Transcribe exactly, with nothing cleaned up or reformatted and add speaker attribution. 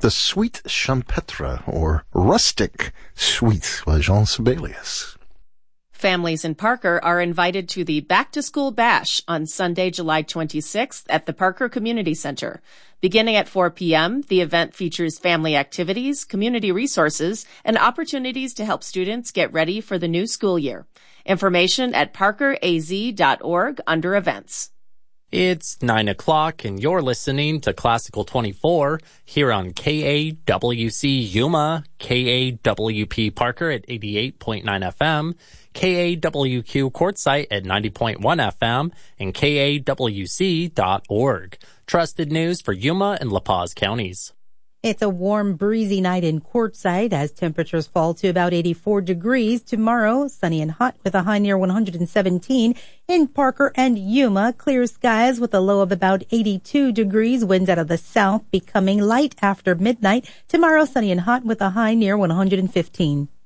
Speaker 1: a sweet champetre, or rustic sweets by Jean Sibelius.
Speaker 2: Families in Parker are invited to the Back to School Bash on Sunday, July twenty-sixth at the Parker Community Center. Beginning at four p.m., the event features family activities, community resources, and opportunities to help students get ready for the new school year. Information at parker a z dot org under events.
Speaker 3: It's nine o'clock and you're listening to Classical twenty-four here on K A W C Yuma, K A W P Parker at eighty-eight point nine F M, K A W Q Quartzsite at ninety point one F M, and K A W C dot org. Trusted news for Yuma and La Paz counties.
Speaker 4: It's a warm, breezy night in Quartzsite as temperatures fall to about eighty-four degrees. Tomorrow, sunny and hot with a high near one hundred seventeen. In Parker and Yuma, clear skies with a low of about eighty-two degrees. Winds out of the south becoming light after midnight. Tomorrow, sunny and hot with a high near one hundred fifteen.